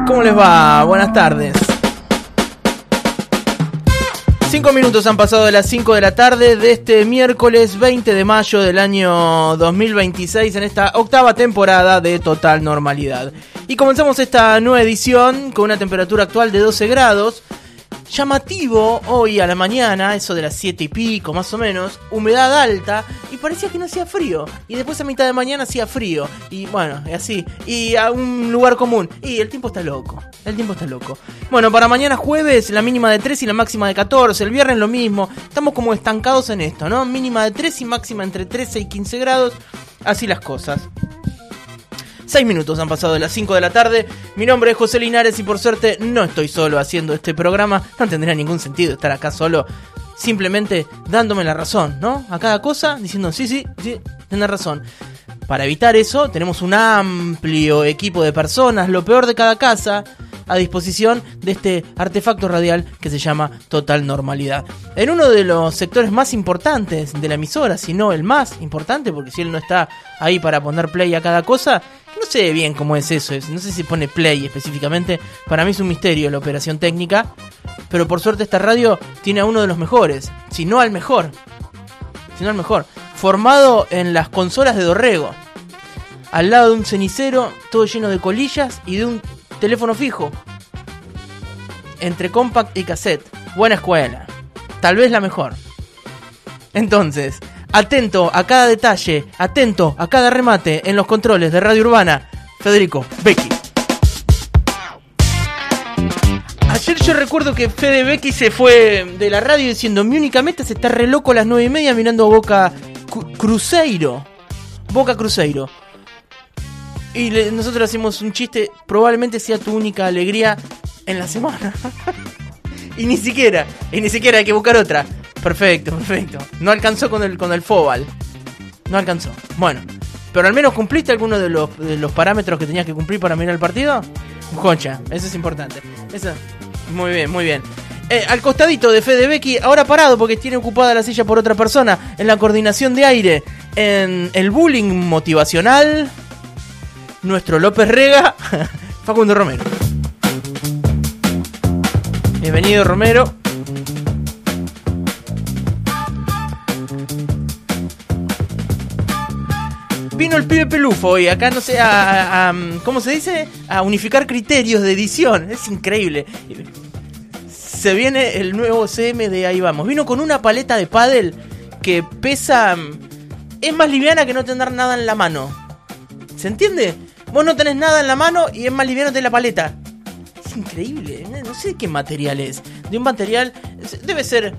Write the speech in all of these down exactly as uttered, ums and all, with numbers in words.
¿Cómo les va? Buenas tardes. Cinco minutos han pasado de las cinco de la tarde de este miércoles veinte de mayo del año dos mil veintiséis en esta octava temporada de Total Normalidad. Y comenzamos esta nueva edición con una temperatura actual de doce grados. Llamativo hoy a la mañana, eso de las siete y pico más o menos, humedad alta y parecía que no hacía frío. Y después a mitad de mañana hacía frío. Y bueno, así. Y a un lugar común. Y el tiempo está loco. El tiempo está loco. Bueno, para mañana jueves la mínima de tres y la máxima de catorce. El viernes lo mismo. Estamos como estancados en esto, ¿no? Mínima de tres y máxima entre trece y quince grados. Así las cosas. Seis minutos han pasado de las cinco de la tarde. Mi nombre es José Linares y por suerte no estoy solo haciendo este programa. No tendría ningún sentido estar acá solo, simplemente dándome la razón, ¿no? A cada cosa, diciendo sí, sí, sí, tenés razón. Para evitar eso, tenemos un amplio equipo de personas, lo peor de cada casa, a disposición de este artefacto radial que se llama Total Normalidad. En uno de los sectores más importantes de la emisora, si no el más importante, porque si él no está ahí para poner play a cada cosa, no sé bien cómo es eso, no sé si pone play específicamente, para mí es un misterio la operación técnica, pero por suerte esta radio tiene a uno de los mejores, si no al mejor, si no al mejor, formado en las consolas de Dorrego, al lado de un cenicero todo lleno de colillas y de un teléfono fijo, entre compact y cassette. Buena escuela, tal vez la mejor. Entonces, atento a cada detalle, atento a cada remate en los controles de Radio Urbana, Federico Becchi. Ayer yo recuerdo que Fede Becchi se fue de la radio diciendo: mi única meta es estar re loco a las nueve y media mirando Boca Cu- Cruzeiro. Boca Cruzeiro. Y le, nosotros hacemos un chiste, probablemente sea tu única alegría en la semana. y ni siquiera, y ni siquiera hay que buscar otra. Perfecto, perfecto. No alcanzó con el con el Fobal. No alcanzó. Bueno, pero al menos cumpliste alguno de los, de los parámetros que tenías que cumplir para mirar el partido. Concha, eso es importante. Eso, muy bien, muy bien. Eh, al costadito de Fede Becchi, ahora parado porque tiene ocupada la silla por otra persona, en la coordinación de aire, en el bullying motivacional, nuestro López Rega, Facundo Romero. Bienvenido, Romero. Vino el pibe pelufo hoy, acá no sé, a, a, a, ¿cómo se dice? A unificar criterios de edición, es increíble. Se viene el nuevo C M de Ahí Vamos. Vino con una paleta de pádel que pesa, es más liviana que no tener nada en la mano. ¿Se entiende? Vos no tenés nada en la mano y es más liviano de la paleta. Es increíble, no sé qué material es. De un material, debe ser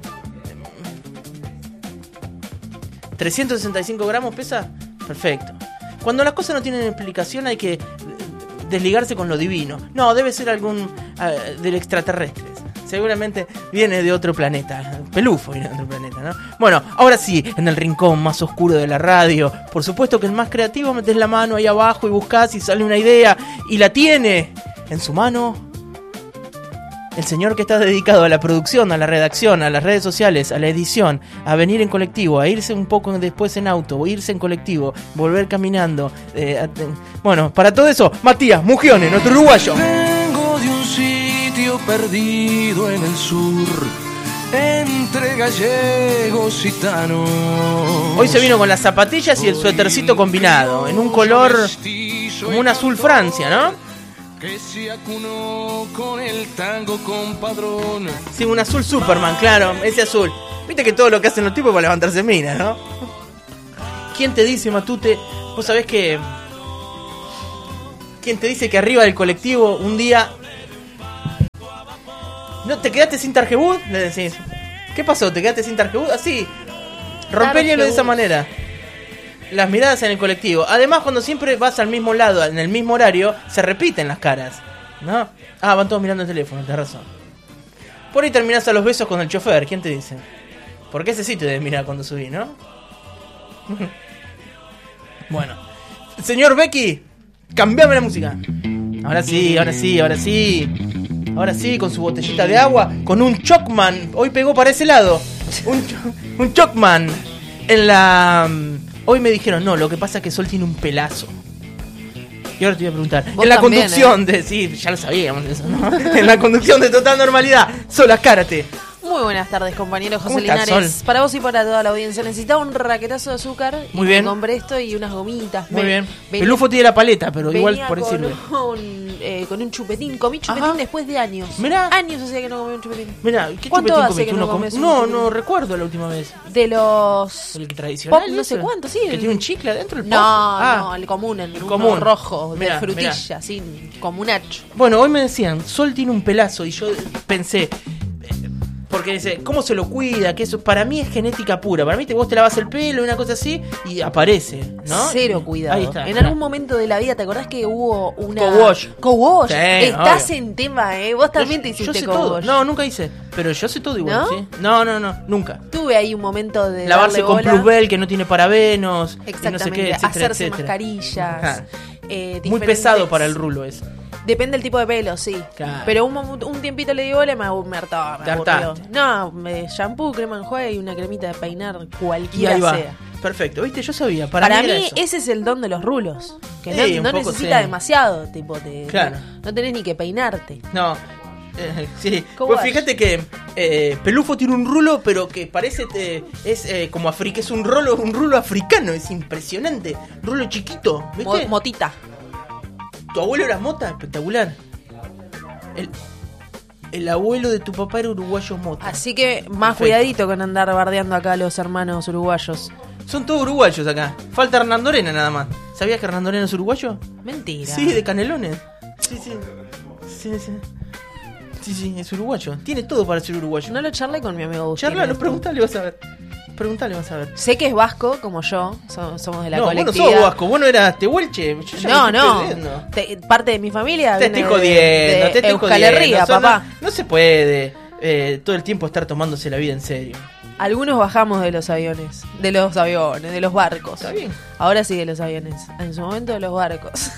trescientos sesenta y cinco gramos pesa. Perfecto. Cuando las cosas no tienen explicación hay que desligarse con lo divino. No, debe ser algún uh, del extraterrestre. Seguramente viene de otro planeta. Pelufo viene de otro planeta, ¿no? Bueno, ahora sí, en el rincón más oscuro de la radio. Por supuesto que el más creativo, metés la mano ahí abajo y buscás y sale una idea. Y la tiene en su mano el señor que está dedicado a la producción, a la redacción, a las redes sociales, a la edición, a venir en colectivo, a irse un poco después en auto, o irse en colectivo, volver caminando. Eh, a, eh, bueno, para todo eso, Matías Mugione, nuestro uruguayo. Vengo de un sitio perdido en el sur, entre gallegos y gitanos. Hoy se vino con las zapatillas y el suétercito combinado, en un color como un azul Francia, ¿no? Que se acunó con el tango compadrón. Sí, un azul Superman, claro, ese azul. Viste que todo lo que hacen los tipos para levantarse mina, ¿no? ¿Quién te dice, Matute? Vos sabés que... ¿Quién te dice que arriba del colectivo un día... ¿No te quedaste sin tarjebud? Le decís. ¿Qué pasó? ¿Te quedaste sin tarjebud? Así. Romperíalo de esa manera. Las miradas en el colectivo. Además, cuando siempre vas al mismo lado, en el mismo horario, se repiten las caras, ¿no? Ah, van todos mirando el teléfono, tenés razón. Por ahí terminás a los besos con el chofer, ¿quién te dice? Porque ese sí te debes mirar cuando subís, ¿no? Bueno. Señor Becchi, cambiame la música. Ahora sí, ahora sí, ahora sí. Ahora sí, con su botellita de agua, con un Chocman. Hoy pegó para ese lado. Un, un Chocman. En la... Hoy me dijeron, no, lo que pasa es que Sol tiene un pelazo. Y ahora te voy a preguntar. Vos En la también, conducción de... Sí, ya lo sabíamos eso, ¿no? En la conducción de Total Normalidad, Sol Azcárate. Muy buenas tardes, compañero José ¿Cómo estás, Linares. Sol? Para vos y para toda la audiencia. Necesitaba un raquetazo de azúcar. Muy y bien. me compré esto y unas gomitas. Muy Me- bien. venía- Pelufo tiene la paleta, pero igual venía por ahí con sirve. un, eh, con un chupetín. Comí chupetín Ajá. después de años. Mirá. Años hacía que no comí un chupetín. Mirá, ¿qué ¿Cuánto chupetín hace comiste? que no ¿Uno com- comes un No, chupetín? no recuerdo la última vez. De los... ¿El tradicional? Pop, no sé ese? cuánto, sí, ¿Que el- tiene un chicle adentro? El pop? No, Ah. no, el común, el, el uno común. rojo, Mirá, de frutilla, mirá. así, como un hacho. Bueno, hoy me decían, Sol tiene un pelazo y yo pensé, eh, porque dice, ¿cómo se lo cuida? Que eso para mí es genética pura. Para mí te, vos te lavas el pelo y una cosa así y aparece, ¿no? Cero cuidado. Ahí está. En mirá. algún momento de la vida, ¿te acordás que hubo una... Co-wash. Co-wash. Sí, Estás obvio. en tema, ¿eh? Vos también te Yo- hiciste Yo sé todo. co-wash. No, nunca hice. Pero yo sé todo igual, ¿No? ¿sí? No, no, no, nunca. Tuve ahí un momento de Lavarse darle con bola. Plusbel que no tiene parabenos. Y no Exactamente, sé qué, etcétera, hacerse etcétera. mascarillas. Ajá. eh, Muy diferentes- pesado para el rulo eso. Depende del tipo de pelo, sí. Claro. Pero un, mom- un tiempito le di bola y me, abu- me hartaba, me Te aburrió. hartaste. No, me, shampoo, crema enjuague y una cremita de peinar Y cualquiera ahí va. sea. Perfecto, ¿viste? Yo sabía. Para, Para, mí, era mí eso. ese es el don de los rulos. Que Sí, no, un no poco necesita sí. demasiado, tipo, te, Claro. no tenés ni que peinarte. No. Eh, sí, ¿Cómo pues vas? fíjate que eh, Pelufo tiene un rulo, pero que parece eh, es eh, como africano, es un rulo, un rulo africano, es impresionante, rulo chiquito, Mo- ¿viste? motita. Tu abuelo era mota, espectacular. El, el abuelo de tu papá era uruguayo mota. Así que más Perfecto. cuidadito con andar bardeando acá a los hermanos uruguayos. Son todos uruguayos acá. Falta Hernandorena nada más. ¿Sabías que Hernandorena es uruguayo? Mentira. Sí, de Canelones. Sí, sí. Sí, sí. Sí, sí, es uruguayo. Tiene todo para ser uruguayo. No lo charlé con mi amigo Agustín. Charla, no esto. preguntale, vas a ver. Preguntale, vas a ver. Sé que es vasco, como yo. so- somos de la no, vos no colectividad. sos vasco, vos no eras tehuelche. Yo ya No, me estoy no. perdiendo. Te- parte de mi familia Te viene estoy de- jodiendo, de te estoy Euskal jodiendo. Herria, Son- papá. No, no se puede eh, todo el tiempo estar tomándose la vida en serio. Algunos bajamos de los aviones. De los aviones, de los barcos. Está bien. Ahora sí de los aviones. En su momento de los barcos.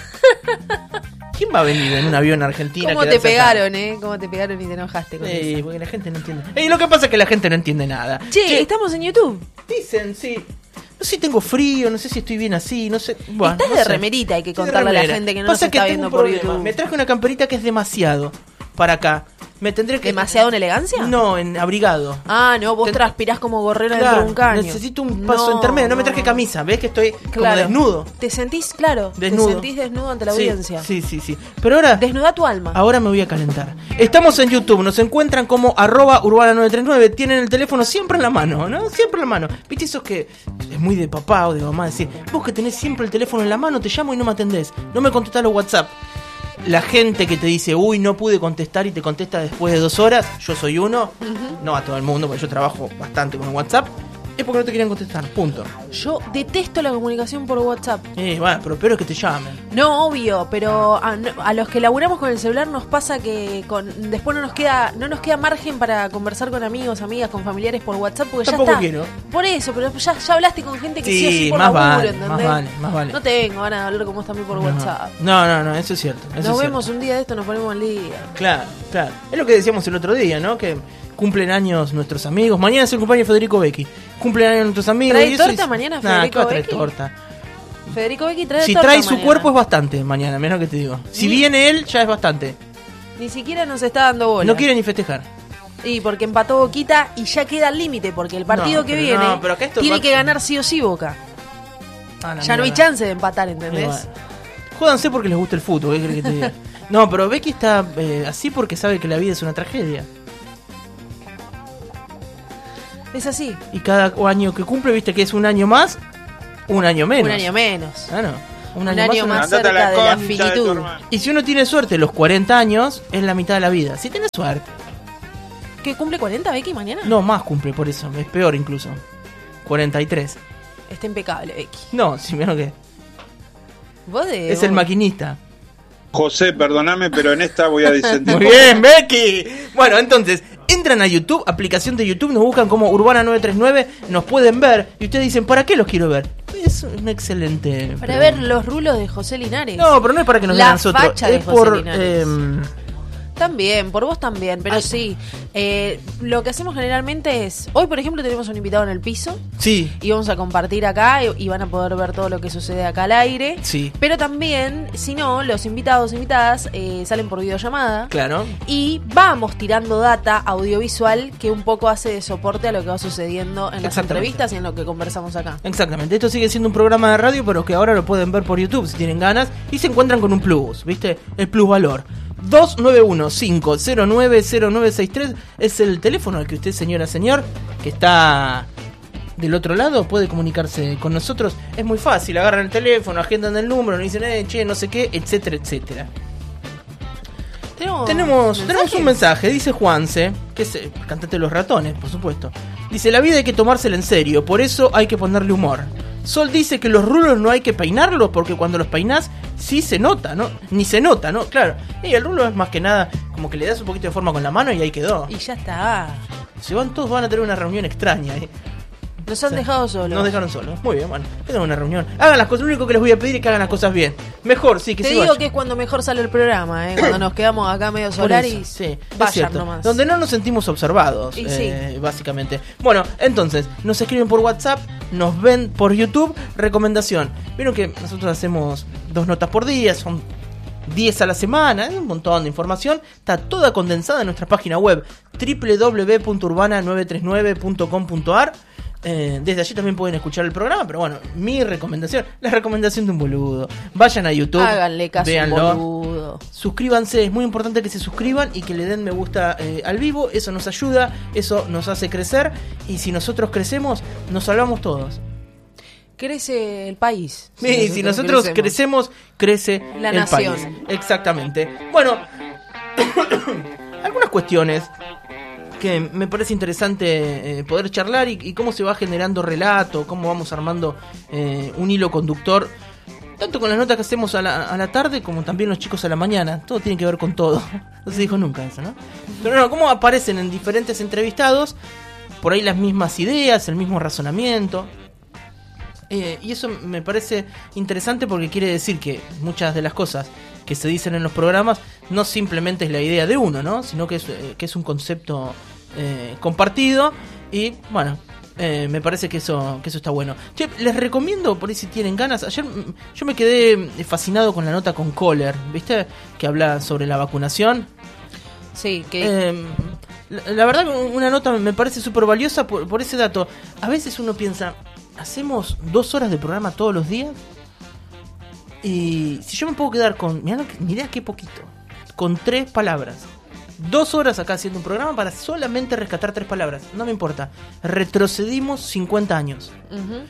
¿Quién va a venir en un avión a Argentina? ¿Cómo a te quedarse acá? pegaron, eh? ¿Cómo te pegaron y te enojaste con Eh, eso? porque la gente no entiende. Eh, lo que pasa es que la gente no entiende nada. Che, estamos en YouTube. Dicen, sí. No sé si tengo frío, no sé si estoy bien así, no sé. Bueno, Estás no de sé. remerita, hay que Estoy de contarle a la remera. gente que no Pasa nos está tengo viendo un por problema. YouTube. Me traje una camperita que es demasiado para acá. Me tendré que. ¿Demasiado en elegancia? No, en abrigado. Ah, no, vos Te- transpirás como gorrera Claro, dentro de un caño. necesito un paso intermedio. No me traje camisa. ¿Ves que estoy como Claro. desnudo? Te sentís, claro, Desnudo. te sentís desnudo ante la Sí, audiencia. Sí, sí, sí. Pero ahora. Desnuda tu alma. Ahora me voy a calentar. Estamos en YouTube, nos encuentran como arroba urbana nueve tres nueve. Tienen el teléfono siempre en la mano, ¿no? Siempre en la mano. ¿Viste eso que es muy de papá o de mamá decir? Vos que tenés siempre el teléfono en la mano, te llamo y no me atendés. No me contestás los WhatsApp. La gente que te dice, uy, no pude contestar y te contesta después de dos horas, yo soy uno. No a todo el mundo, porque yo trabajo bastante con WhatsApp. Es porque no te querían contestar, punto. Yo detesto la comunicación por WhatsApp. Eh, bueno, pero peor es que te llamen. No, obvio, pero a, no- a los que laburamos con el celular nos pasa que con, después no nos queda no nos queda margen para conversar con amigos, amigas, con familiares por WhatsApp porque Tampoco ya está. quiero. Por eso, pero ya, ya hablaste con gente que sí, o sí Sí, por más laburo, vale, ¿entendés? más vale, más vale. No tengo ganas de hablar con vos también por WhatsApp. No, no, no, eso es cierto. Eso Nos es vemos cierto. un día de esto, nos ponemos al día. Claro, claro. Es lo que decíamos el otro día, ¿no? Que cumplen años nuestros amigos. Mañana es el cumpleaños de Federico Becchi. Cumplen años nuestros amigos. ¿Trae y eso torta es- mañana, Nah, Federico ¿qué va a traer Becchi? torta? Federico Becchi trae Si torta trae su mañana. cuerpo es bastante mañana, menos que te digo. Si Ni- viene él, ya es bastante. Ni siquiera nos está dando bola. No quiere ni festejar. Y porque empató Boquita y ya queda al límite, porque el partido No, que pero viene no, pero acá esto tiene va- que ganar sí o sí Boca. Ah, la Ya no hay mierda. chance de empatar, Y ¿entendés? bueno. Jódanse porque les gusta el fútbol, ¿qué crees que te diga? No, pero Becky está eh, así porque sabe que la vida es una tragedia. Es así, Y cada año que cumple, viste que es un año más, un año menos. un año menos. Ah, no. Un Un año, año más, más una- Andate a cerca de la concha finitud. tu hermano. Y si uno tiene suerte, los cuarenta años es la mitad de la vida. Si tenés suerte. ¿Qué cumple cuarenta, Becky, mañana? No, más cumple por eso. Es peor incluso. cuarenta y tres. Está impecable, Becky. No, si menos que. Vos de, Es el vos- maquinista. José, perdóname, pero en esta voy a disentir. Muy bien, Becky. Bueno, entonces, entran a YouTube, aplicación de YouTube, nos buscan como Urbana nueve tres nueve, nos pueden ver. Y ustedes dicen, ¿para qué los quiero ver? Es un excelente. Para pregunta. ver los rulos de José Linares. No, pero no es para que nos La vean nosotros. facha de Es José por. Linares. eh, También, por vos también, pero Ay. sí. Eh, lo que hacemos generalmente es, hoy por ejemplo tenemos un invitado en el piso Sí. y vamos a compartir acá y, y van a poder ver todo lo que sucede acá al aire. Sí. Pero también, si no, los invitados e invitadas eh, salen por videollamada. Claro. Y vamos tirando data audiovisual que un poco hace de soporte a lo que va sucediendo en las Exactamente. entrevistas y en lo que conversamos acá. Exactamente, esto sigue siendo un programa de radio, pero que ahora lo pueden ver por YouTube si tienen ganas y se encuentran con un plus, ¿viste? El plus valor. dos nueve uno cinco cero nueve cero nueve seis tres es el teléfono al que usted, señora, señor, que está del otro lado, puede comunicarse con nosotros. Es muy fácil, agarran el teléfono, agendan el número, nos dicen, eh, che, no sé qué, etcétera, etcétera. Tenemos, Tenemos, ¿mensaje? tenemos un mensaje, dice Juanse, que es el cantante de Los Ratones, por supuesto. Dice, la vida hay que tomársela en serio, por eso hay que ponerle humor. Sol dice que los rulos no hay que peinarlos porque cuando los peinás sí se nota, ¿no? Ni se nota, ¿no? Claro. Y el rulo es más que nada como que le das un poquito de forma con la mano y ahí quedó. Y ya está. Si van todos van a tener una reunión extraña, ¿eh? Nos han O sea, dejado solos. Nos dejaron solos. Muy bien, bueno. Tengan una reunión. Hagan las cosas. Lo único que les voy a pedir es que hagan las cosas bien. Mejor, sí, que Te se digo vayan. que es cuando mejor sale el programa, ¿eh? Cuando nos quedamos acá medio Por solaris. eso, sí, es vayan cierto. nomás. Donde no nos sentimos observados, Y eh, básicamente. Bueno, entonces, nos escriben por WhatsApp, nos ven por YouTube. Recomendación. Vieron que nosotros hacemos dos notas por día, son diez a la semana, hay un montón de información. Está toda condensada en nuestra página web doble u doble u doble u punto urbana nueve tres nueve punto com punto a r. Eh, desde allí también pueden escuchar el programa, pero bueno, mi recomendación, la recomendación de un boludo. Vayan a YouTube, Háganle caso a un véanlo. boludo. Suscríbanse, es muy importante que se suscriban y que le den me gusta eh, al vivo. Eso nos ayuda, eso nos hace crecer. Y si nosotros crecemos, nos salvamos todos. Crece el país. Sí, si nosotros crecemos, crece La el nación. país. Exactamente. Bueno, algunas cuestiones que me parece interesante eh, poder charlar y, y cómo se va generando relato, cómo vamos armando eh, un hilo conductor, tanto con las notas que hacemos a la, a la tarde como también los chicos a la mañana. Todo tiene que ver con todo. No se dijo nunca eso, ¿no? Pero no, cómo aparecen en diferentes entrevistados, por ahí las mismas ideas, el mismo razonamiento. Eh, y eso me parece interesante porque quiere decir que muchas de las cosas que se dicen en los programas no simplemente es la idea de uno, ¿no? Sino que es, eh, que es un concepto eh, compartido y, bueno, eh, me parece que eso que eso está bueno. Che, les recomiendo, por ahí si tienen ganas, ayer mm, yo me quedé fascinado con la nota con Kohler, ¿viste? Que habla sobre la vacunación. Sí, que Eh, la, la verdad que una nota me parece súper valiosa por, por ese dato. A veces uno piensa, ¿hacemos dos horas de programa todos los días? Y si yo me puedo quedar con, mirá, mirá qué poquito, con tres palabras. Dos horas acá haciendo un programa para solamente rescatar tres palabras. No me importa. Retrocedimos cincuenta años. ujú.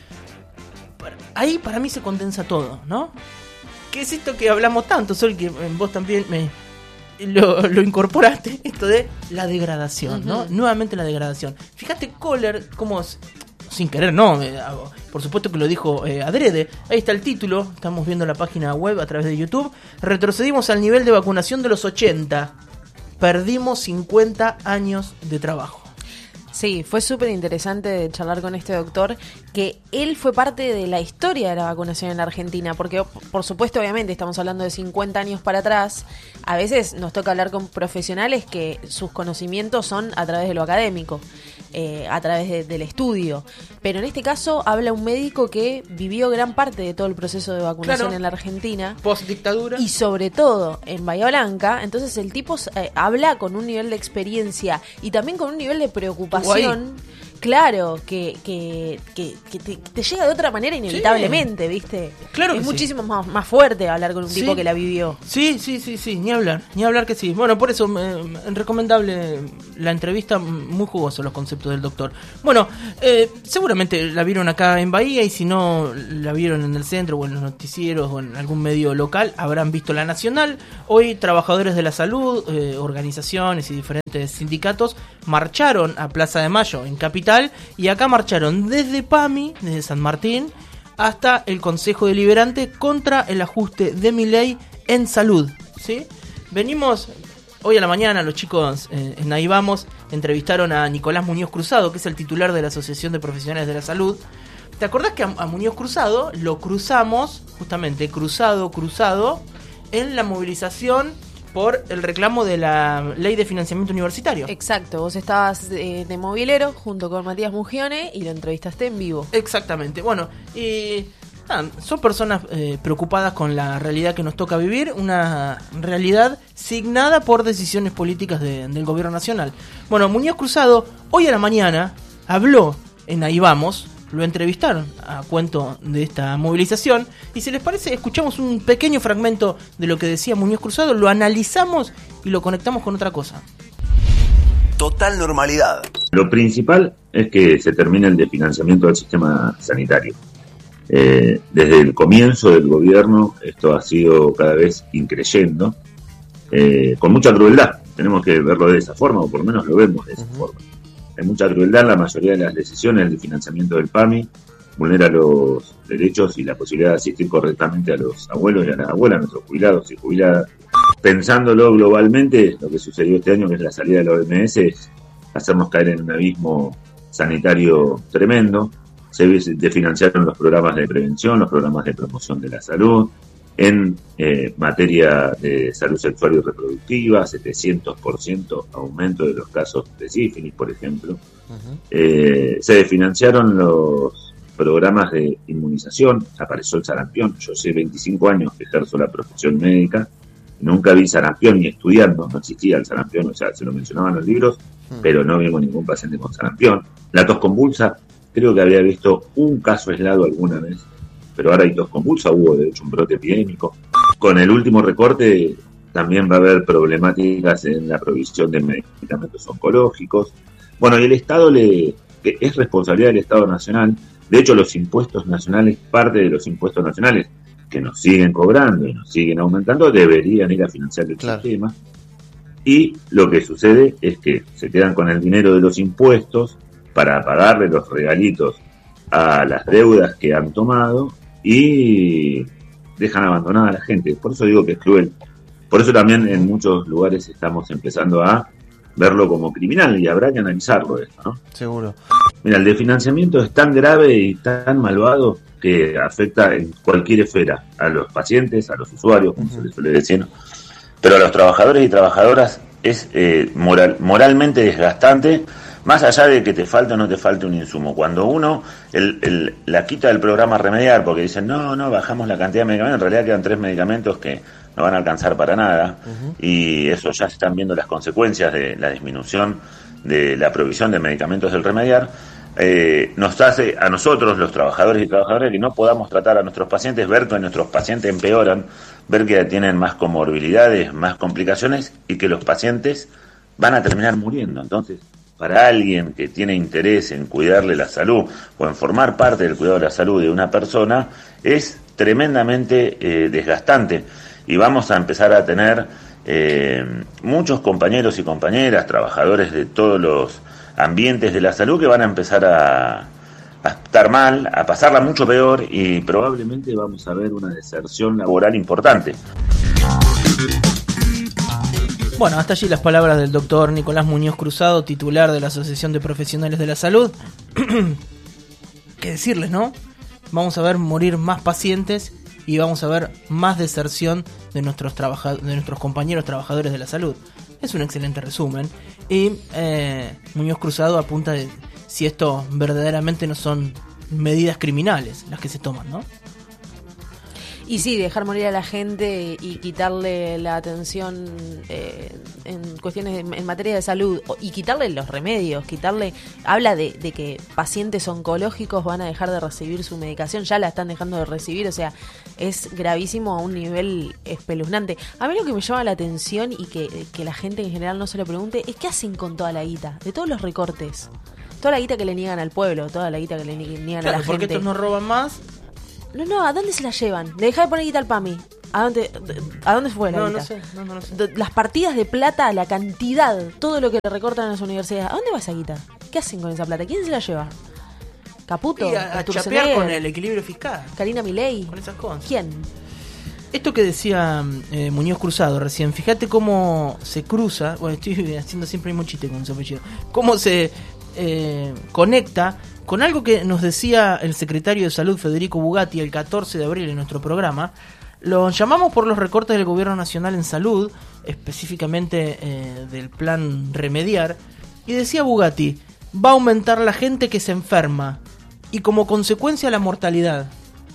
Para- Ahí para mí se condensa todo, ¿no? ¿Qué es esto que hablamos tanto, Sol? Que eh, vos también me lo, lo incorporaste. Esto de la degradación, ¿no? Ujú. Nuevamente la degradación. Fíjate Kohler cómo... s- Sin querer, no, eh, hago- por supuesto que lo dijo eh, adrede. Ahí está el título, estamos viendo la página web a través de YouTube. Retrocedimos al nivel de vacunación de los ochenta. Perdimos cincuenta años de trabajo. Sí, fue súper interesante charlar con este doctor, que él fue parte de la historia de la vacunación en la Argentina, porque por supuesto, obviamente, estamos hablando de cincuenta años para atrás. A veces nos toca hablar con profesionales que sus conocimientos son a través de lo académico, eh, a través de- del estudio. Pero en este caso habla un médico que vivió gran parte de todo el proceso de vacunación Claro. en la Argentina. Post dictadura. Y sobre todo en Bahía Blanca, entonces el tipo eh, habla con un nivel de experiencia y también con un nivel de preocupación, claro, que, que, que, que te, que te llega de otra manera inevitablemente, ¿viste? Claro es que sí. muchísimo más, más fuerte hablar con un Sí. tipo que la vivió. Sí, sí, sí, sí, ni hablar, ni hablar que sí. Bueno, por eso eh, recomendable la entrevista, muy jugoso los conceptos del doctor. Bueno, eh, seguramente la vieron acá en Bahía y si no la vieron en el centro o en los noticieros o en algún medio local, habrán visto La Nacional. Hoy trabajadores de la salud, eh, organizaciones y diferentes sindicatos marcharon a Plaza de Mayo en Capital y acá marcharon desde PAMI, desde San Martín, hasta el Consejo Deliberante contra el ajuste de Milei en salud, ¿sí? Venimos hoy a la mañana, los chicos eh, en Ahí Vamos entrevistaron a Nicolás Muñoz Cruzado, que es el titular de la Asociación de Profesionales de la Salud. ¿Te acordás que a, a Muñoz Cruzado lo cruzamos, justamente, cruzado, cruzado, en la movilización por el reclamo de la ley de financiamiento universitario. Exacto, vos estabas eh, de movilero junto con Matías Mugione y lo entrevistaste en vivo. Exactamente, bueno, y ah, son personas eh, preocupadas con la realidad que nos toca vivir, una realidad signada por decisiones políticas de, del gobierno nacional. Bueno, Muñoz Cruzado hoy a la mañana habló en Ahí Vamos, lo entrevistaron a cuento de esta movilización, y si les parece escuchamos un pequeño fragmento de lo que decía Muñoz Cruzado, lo analizamos y lo conectamos con otra cosa. Total normalidad. Lo principal es que se termine el desfinanciamiento del sistema sanitario. Eh, desde el comienzo del gobierno esto ha sido cada vez increyendo, eh, con mucha crueldad. Tenemos que verlo de esa forma, o por lo menos lo vemos de esa uh-huh. forma. Hay mucha crueldad en la mayoría de las decisiones. El financiamiento del P A M I vulnera los derechos y la posibilidad de asistir correctamente a los abuelos y a las abuelas, a nuestros jubilados y jubiladas. Pensándolo globalmente, lo que sucedió este año, que es la salida de la O M S, es hacernos caer en un abismo sanitario tremendo. Se desfinanciaron los programas de prevención, los programas de promoción de la salud. En eh, materia de salud sexual y reproductiva, setecientos por ciento aumento de los casos de sífilis, por ejemplo. Uh-huh. Eh, se desfinanciaron los programas de inmunización, apareció el sarampión. Yo hace veinticinco años que ejerzo la profesión médica, nunca vi sarampión ni estudiando, no existía el sarampión, o sea, se lo mencionaban en los libros, uh-huh. pero no vimos ningún paciente con sarampión. La tos convulsa, creo que había visto un caso aislado alguna vez, pero ahora hay tos convulsa, hubo de hecho un brote epidémico. Con el último recorte también va a haber problemáticas en la provisión de medicamentos oncológicos. Bueno, y el Estado le que es responsabilidad del Estado Nacional. De hecho, los impuestos nacionales, parte de los impuestos nacionales que nos siguen cobrando y nos siguen aumentando, deberían ir a financiar el claro. sistema. Y lo que sucede es que se quedan con el dinero de los impuestos para pagarle los regalitos a las deudas que han tomado y dejan abandonada a la gente. Por eso digo que es cruel. Por eso también en muchos lugares estamos empezando a verlo como criminal, y habrá que analizarlo esto, ¿no? Seguro. Mira, el desfinanciamiento es tan grave y tan malvado que afecta en cualquier esfera, a los pacientes, a los usuarios, como uh-huh. se les suele decir, pero a los trabajadores y trabajadoras es eh, moral, moralmente desgastante, más allá de que te falte o no te falte un insumo. Cuando uno el, el, la quita del programa Remediar, porque dicen, no, no, bajamos la cantidad de medicamentos, en realidad quedan tres medicamentos que no van a alcanzar para nada, uh-huh. y eso ya se están viendo las consecuencias de la disminución de la provisión de medicamentos del Remediar. Eh, nos hace a nosotros, los trabajadores y trabajadoras, que no podamos tratar a nuestros pacientes, ver que nuestros pacientes empeoran, ver que tienen más comorbilidades, más complicaciones, y que los pacientes van a terminar muriendo. Entonces, para alguien que tiene interés en cuidarle la salud o en formar parte del cuidado de la salud de una persona, es tremendamente eh, desgastante, y vamos a empezar a tener eh, muchos compañeros y compañeras, trabajadores de todos los ambientes de la salud, que van a empezar a, a estar mal, a pasarla mucho peor, y probablemente vamos a ver una deserción laboral importante. Bueno, hasta allí las palabras del doctor Nicolás Muñoz Cruzado, titular de la Asociación de Profesionales de la Salud. ¿Qué decirles, no? Vamos a ver morir más pacientes y vamos a ver más deserción de nuestros trabaja- de nuestros compañeros trabajadores de la salud. Es un excelente resumen. Y eh, Muñoz Cruzado apunta de si esto verdaderamente no son medidas criminales las que se toman, ¿no? Y sí, dejar morir a la gente y quitarle la atención eh, en cuestiones de, en materia de salud, y quitarle los remedios, quitarle, habla de, de que pacientes oncológicos van a dejar de recibir su medicación, ya la están dejando de recibir, o sea, es gravísimo a un nivel espeluznante. A mí lo que me llama la atención, y que, que la gente en general no se lo pregunte, es qué hacen con toda la guita, de todos los recortes, toda la guita que le niegan al pueblo, toda la guita que le niegan claro, a la porque gente. Estos no roban más. No, no, ¿a dónde se la llevan? Le dejá de poner guita al P A M I. ¿A dónde, ¿A dónde fue la no, guita? No, sé, no, no, no sé. Las partidas de plata, la cantidad, todo lo que le recortan a las universidades. ¿A dónde va esa guita? ¿Qué hacen con esa plata? ¿Quién se la lleva? ¿Caputo? Y a, a chapear con el equilibrio fiscal. ¿Karina Milei? Con esas cosas. ¿Quién? Esto que decía eh, Muñoz Cruzado recién, fíjate cómo se cruza, bueno, estoy haciendo siempre el mismo chiste con su apellido, cómo se eh, conecta con algo que nos decía el secretario de Salud Federico Bugatti el catorce de abril en nuestro programa, Lo llamamos por los recortes del gobierno nacional en salud, específicamente eh, del plan Remediar, y decía Bugatti, va a aumentar la gente que se enferma y como consecuencia la mortalidad.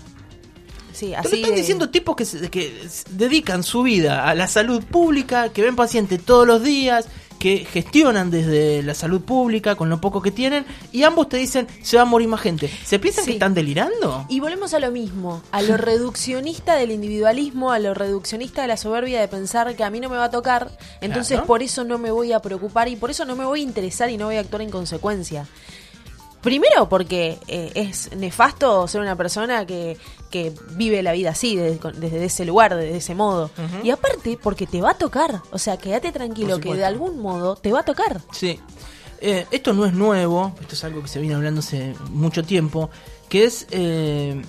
Sí, Te lo así están de- diciendo tipos que, se- que s- dedican su vida a la salud pública, que ven pacientes todos los días, que gestionan desde la salud pública con lo poco que tienen, y ambos te dicen, se va a morir más gente. ¿Se piensan Sí. que están delirando? Y volvemos a lo mismo, a lo reduccionista del individualismo, a lo reduccionista de la soberbia de pensar que a mí no me va a tocar, entonces Claro. por eso no me voy a preocupar y por eso no me voy a interesar y no voy a actuar en consecuencia. Primero porque eh, es nefasto ser una persona que, que vive la vida así, desde, con- desde ese lugar, desde ese modo. Ujú. Y aparte porque te va a tocar, o sea, quédate tranquilo Por que supuesto. de algún modo te va a tocar. Sí. Eh, esto no es nuevo, esto es algo que se viene hablando hace mucho tiempo, que es eh,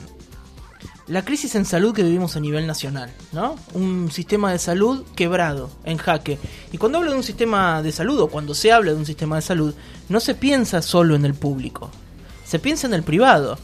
la crisis en salud que vivimos a nivel nacional, ¿no? Un sistema de salud quebrado, en jaque. Y cuando hablo de un sistema de salud, o cuando se habla de un sistema de salud, no se piensa solo en el público, se piensa en el privado.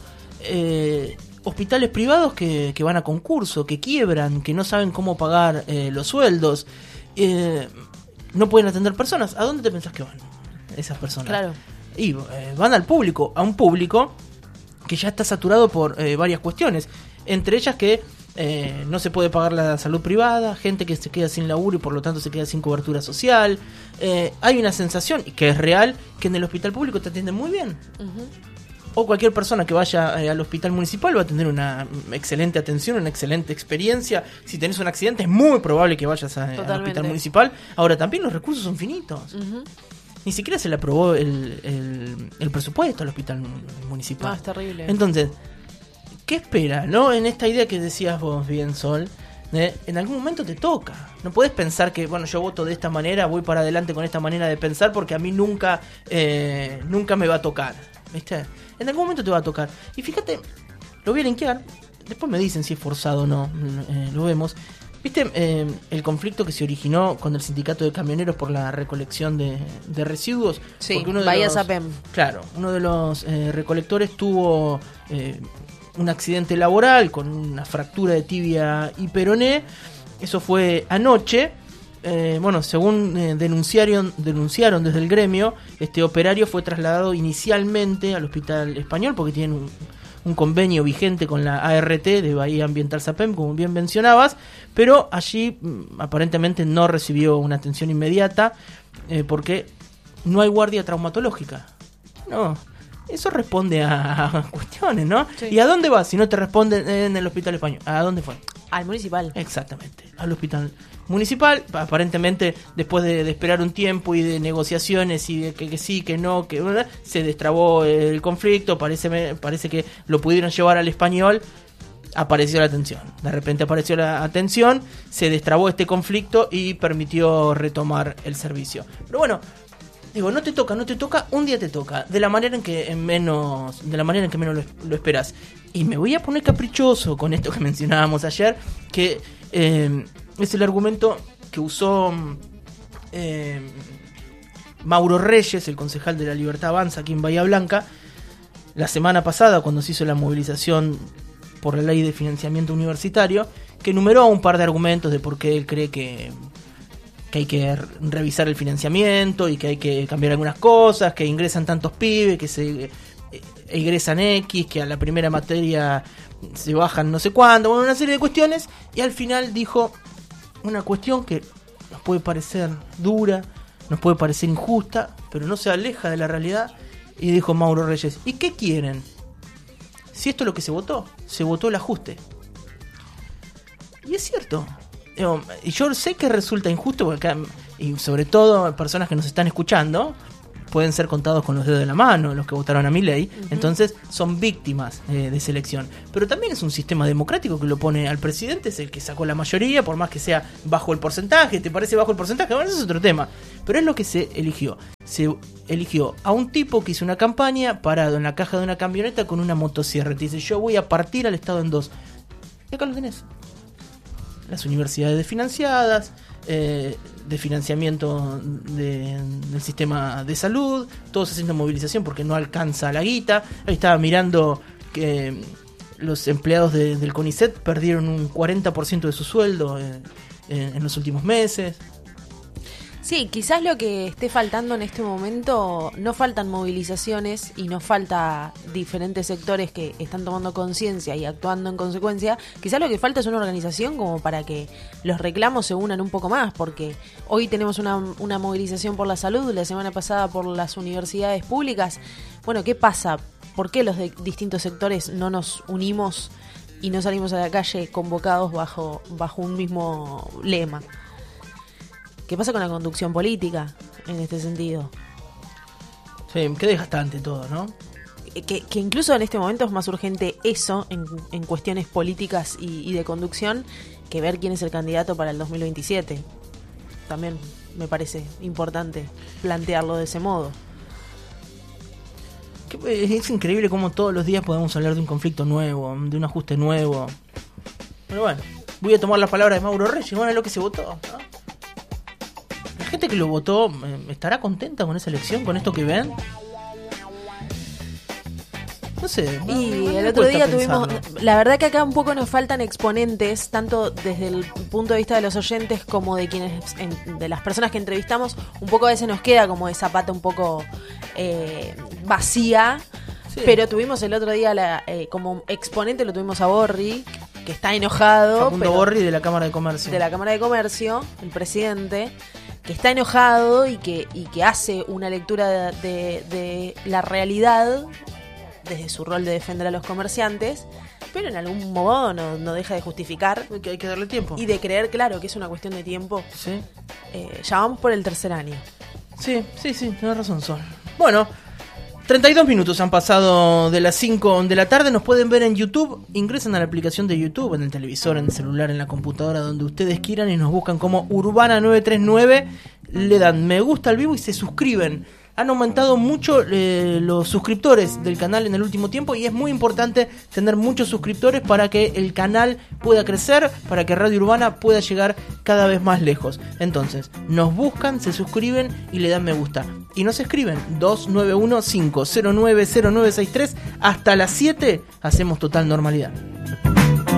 Eh, hospitales privados que, que van a concurso, que quiebran, que no saben cómo pagar eh, los sueldos, eh, no pueden atender personas. ¿A dónde te pensás que van esas personas? Claro. Y eh, van al público, a un público que ya está saturado por eh, varias cuestiones, entre ellas que eh, no se puede pagar la salud privada, gente que se queda sin laburo y por lo tanto se queda sin cobertura social. Eh, hay una sensación, y que es real, que en el hospital público te atienden muy bien. Ujú. O cualquier persona que vaya eh, al hospital municipal va a tener una excelente atención, una excelente experiencia. Si tenés un accidente es muy probable que vayas a- al Totalmente. hospital municipal. Ahora también los recursos son finitos. Ujú. Ni siquiera se le aprobó el, el, el presupuesto al hospital municipal. No, es terrible. Entonces, ¿qué espera, no? En esta idea que decías vos bien, Sol, de, en algún momento te toca. No puedes pensar que, bueno, yo voto de esta manera, voy para adelante con esta manera de pensar porque a mí nunca, eh, nunca me va a tocar. ¿Viste? En algún momento te va a tocar. Y fíjate, lo voy a linkear, después me dicen si es forzado o no, eh, lo vemos. ¿Viste eh, el conflicto que se originó con el sindicato de camioneros por la recolección de, de residuos? Sí, Porque uno de Bahía los- Sapem. Claro, uno de los eh, recolectores tuvo eh, un accidente laboral con una fractura de tibia y peroné. Eso fue anoche. Eh, bueno, según eh, denunciaron, denunciaron desde el gremio, este operario fue trasladado inicialmente al Hospital Español porque tienen un, un convenio vigente con la A R T de Bahía Ambiental Sapem, como bien mencionabas, pero allí mm, aparentemente no recibió una atención inmediata eh, porque no hay guardia traumatológica. No, eso responde a, a cuestiones, ¿no? Sí. ¿Y a dónde vas si no te responden en el Hospital Español? ¿A dónde fue? Al municipal. Exactamente, al hospital municipal. Aparentemente, después de, de esperar un tiempo y de negociaciones y de que, que sí, que no, que ¿verdad? Se destrabó el conflicto. Parece, parece que lo pudieron llevar al Español. Apareció la atención. De repente apareció la atención, se destrabó este conflicto y permitió retomar el servicio. Pero bueno, digo, no te toca, no te toca, un día te toca, de la manera en que en menos, de la manera en que menos lo, lo esperas. Y me voy a poner caprichoso con esto que mencionábamos ayer, que eh, es el argumento que usó eh, Mauro Reyes, el concejal de la Libertad Avanza aquí en Bahía Blanca, la semana pasada cuando se hizo la movilización por la ley de financiamiento universitario, que enumeró un par de argumentos de por qué él cree que que hay que revisar el financiamiento y que hay que cambiar algunas cosas, que ingresan tantos pibes, que se eh, ingresan X, que a la primera materia se bajan no sé cuándo, bueno, una serie de cuestiones, y al final dijo una cuestión que nos puede parecer dura, nos puede parecer injusta, pero no se aleja de la realidad, y dijo Mauro Reyes, ¿y qué quieren? Si esto es lo que se votó, se votó el ajuste. Y es cierto. Y yo sé que resulta injusto porque acá, y sobre todo personas que nos están escuchando pueden ser contados con los dedos de la mano los que votaron a Milei, uh-huh. Entonces son víctimas eh, de esa elección, pero también es un sistema democrático que lo pone al presidente, es el que sacó la mayoría, por más que sea bajo el porcentaje. ¿Te parece bajo el porcentaje? Bueno, ese es otro tema, pero es lo que se eligió. Se eligió a un tipo que hizo una campaña parado en la caja de una camioneta con una motosierra, te dice yo voy a partir al Estado en dos, y acá lo tenés. Las universidades desfinanciadas, eh, de financiamiento de, del sistema de salud, todos haciendo movilización porque no alcanza la guita. Ahí estaba mirando que los empleados de, del CONICET perdieron un cuarenta por ciento de su sueldo en, en, en los últimos meses. Sí, quizás lo que esté faltando en este momento, no faltan movilizaciones y no falta diferentes sectores que están tomando conciencia y actuando en consecuencia. Quizás lo que falta es una organización como para que los reclamos se unan un poco más, porque hoy tenemos una, una movilización por la salud, la semana pasada por las universidades públicas. Bueno, ¿qué pasa? ¿Por qué los de distintos sectores no nos unimos y no salimos a la calle convocados bajo, bajo un mismo lema? ¿Qué pasa con la conducción política en este sentido? Sí, qué desgastante todo, ¿no? Que, que incluso en este momento es más urgente eso en, en cuestiones políticas y, y de conducción que ver quién es el candidato para el dos mil veintisiete. También me parece importante plantearlo de ese modo. Es increíble cómo todos los días podemos hablar de un conflicto nuevo, de un ajuste nuevo. Pero bueno, voy a tomar las palabras de Mauro Reyes. Bueno, es lo que se votó, ¿no? La gente que lo votó, ¿estará contenta con esa elección, con esto que ven? No sé. No, y no el otro día tuvimos... La verdad que acá un poco nos faltan exponentes, tanto desde el punto de vista de los oyentes como de quienes en, de las personas que entrevistamos. Un poco a veces nos queda como de zapata un poco eh, vacía. Sí. Pero tuvimos el otro día la, eh, como exponente lo tuvimos a Borri, que está enojado. Facundo pero, Borri de la Cámara de Comercio. De la Cámara de Comercio, el presidente, que está enojado y que, y que hace una lectura de, de, de la realidad desde su rol de defender a los comerciantes, pero en algún modo no, no deja de justificar. Que hay que darle tiempo. Y de creer, claro, que es una cuestión de tiempo. Sí. Eh, ya vamos por el tercer año. Sí, sí, sí, tenés razón, Sol. Bueno, treinta y dos minutos han pasado de las cinco de la tarde. Nos pueden ver en YouTube. Ingresan a la aplicación de YouTube, en el televisor, en el celular, en la computadora, donde ustedes quieran, y nos buscan como Urbana nueve tres nueve. Le dan me gusta al vivo y se suscriben. Han aumentado mucho eh, los suscriptores del canal en el último tiempo, y es muy importante tener muchos suscriptores para que el canal pueda crecer, para que Radio Urbana pueda llegar cada vez más lejos. Entonces, nos buscan, se suscriben y le dan me gusta. Y nos escriben dos nueve uno cinco cero nueve cero nueve seis tres. Hasta las siete hacemos Total Normalidad.